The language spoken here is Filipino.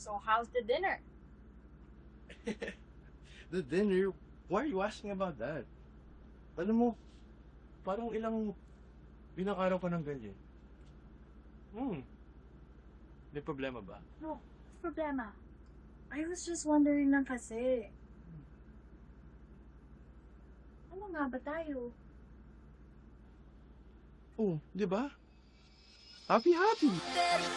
So how's the dinner? The dinner? Why are you asking about that? Alam mo, parang ilang araw pa ng ganyan. May problema ba? No, problema. I was just wondering lang kasi. Ano nga ba tayo? Oh, di ba? Happy, happy!